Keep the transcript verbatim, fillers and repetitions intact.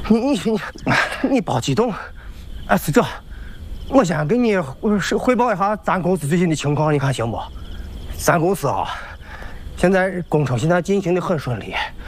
你你你你别激动，哎，是这，我先给你汇报一下咱公司最近的情况，你看行不？咱公司啊，现在工程现在进行的很顺利。